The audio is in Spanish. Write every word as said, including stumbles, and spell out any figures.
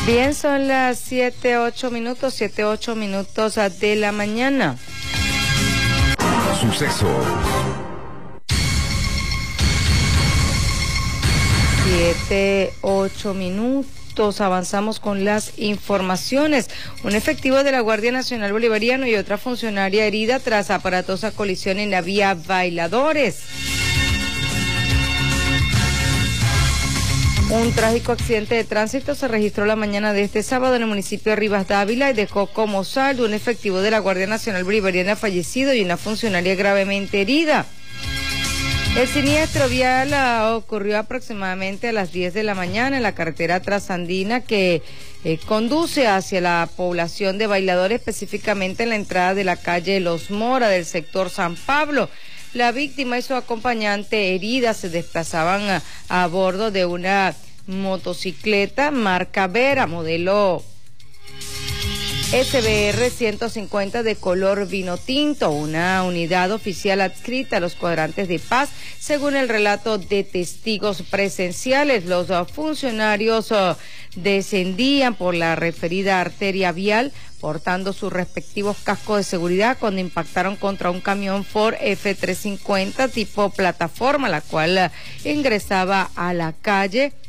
Bien, son las siete, ocho minutos, siete, ocho minutos de la mañana. Sucesos. Siete, ocho minutos. Avanzamos con las informaciones. Un efectivo de la Guardia Nacional Bolivariana y otra funcionaria herida tras aparatosa colisión en la vía Bailadores. Un trágico accidente de tránsito se registró la mañana de este sábado en el municipio de Rivas Dávila y dejó como saldo un efectivo de la Guardia Nacional Bolivariana fallecido y una funcionaria gravemente herida. El siniestro vial uh, ocurrió aproximadamente a las diez de la mañana en la carretera trasandina que eh, conduce hacia la población de Bailadores, específicamente en la entrada de la calle Los Mora del sector San Pablo. La víctima y su acompañante herida se desplazaban a, a bordo de una motocicleta marca Vera, modelo S B R ciento cincuenta de color vino tinto, una unidad oficial adscrita a los cuadrantes de paz, según el relato de testigos presenciales. Los uh, funcionarios uh, descendían por la referida arteria vial portando sus respectivos cascos de seguridad cuando impactaron contra un camión Ford F trescientos cincuenta tipo plataforma, la cual uh, ingresaba a la calle